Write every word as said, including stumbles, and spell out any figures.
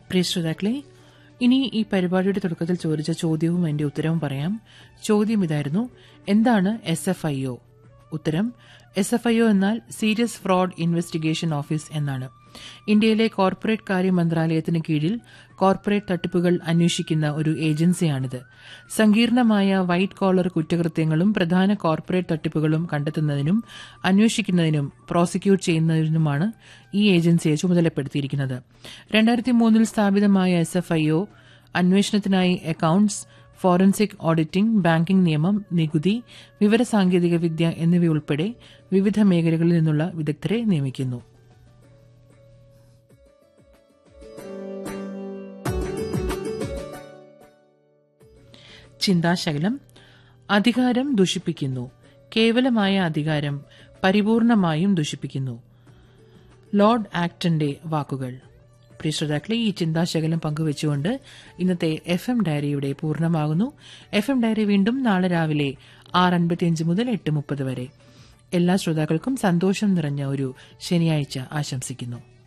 പ്രിയ ശ്രോതാക്കളെ, ഇനി ഈ പരിപാടിയുടെ തുടക്കത്തിൽ ചോദിച്ച ചോദ്യവും അതിന്റെ ഉത്തരവും പറയാം. ചോദ്യം ഇതായിരുന്നു: എന്താണ് എസ് എഫ് ഐ ഒ? ഉത്തരം: എസ് എഫ് ഐ ഒ എന്നാൽ സീരിയസ് ഫ്രോഡ് ഇൻവെസ്റ്റിഗേഷൻ ഓഫീസ് എന്നാണ്. ഇന്ത്യയിലെ കോർപ്പറേറ്റ് കാര്യ മന്ത്രാലയത്തിന് കീഴിൽ കോർപ്പറേറ്റ് തട്ടിപ്പുകൾ അന്വേഷിക്കുന്ന ഒരു ഏജൻസിയാണിത്. സങ്കീർണമായ വൈറ്റ് കോളർ കുറ്റകൃത്യങ്ങളും പ്രധാന കോർപ്പറേറ്റ് തട്ടിപ്പുകളും കണ്ടെത്തുന്നതിനും അന്വേഷിക്കുന്നതിനും പ്രോസിക്യൂട്ട് ചെയ്യുന്നതിനുമാണ് ഈ ഏജൻസിയെ ചുമതലപ്പെടുത്തിയിരിക്കുന്നത്. രണ്ടായിരത്തി മൂന്നിൽ സ്ഥാപിതമായ S F I O അന്വേഷണത്തിനായി accounts, forensic auditing, banking നിയമം, നികുതി, വിവരസാങ്കേതിക വിദ്യ എന്നിവയുൾപ്പെടെ വിവിധ മേഖലകളിൽ നിന്നുള്ള വിദഗ്ധരെ നിയമിക്കുന്നു. ചിന്താശകലം: അധികാരം ദുഷിപ്പിക്കുന്നു. കേവലമായ അധികാരം പരിപൂർണമായും ദുഷിപ്പിക്കുന്നു. ലോർഡ് ആക്ടന്റെ വാക്കുകൾ. പ്രിയ ശ്രോതാക്കളെ, ഈ ചിന്താശകലം പങ്കുവച്ചുകൊണ്ട് ഇന്നത്തെ എഫ് എം ഡയറിയുടെ പൂർണ്ണമാകുന്നു. എഫ് എം ഡയറി വീണ്ടും നാളെ രാവിലെ ആറ് അൻപത്തിയഞ്ച് മുതൽ എട്ട് മുപ്പത് വരെ. എല്ലാ ശ്രോതാക്കൾക്കും സന്തോഷം നിറഞ്ഞ ഒരു ശനിയാഴ്ച ആശംസിക്കുന്നു.